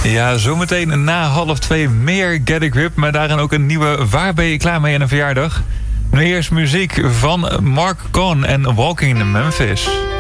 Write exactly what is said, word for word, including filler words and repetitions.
Ja, zometeen na half twee meer Get a Grip. Maar daarin ook een nieuwe Waar ben je klaar mee aan een verjaardag? Nu eerst muziek van Mark Cohn en Walking in Memphis.